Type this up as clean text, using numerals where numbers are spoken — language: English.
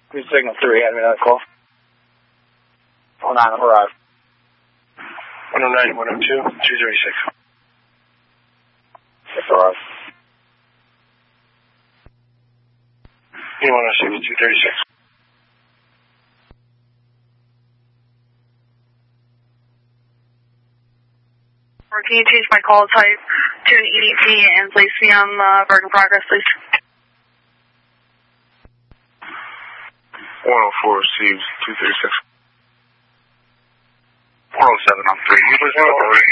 Good signal 3, had another call. 09 on arrive. 109, 102, 236. Yes, arrive. 106, 236. Can you change my call type to an EDT and Lyceum work in progress, please? 104 receives 236. 407 on 3. You listen to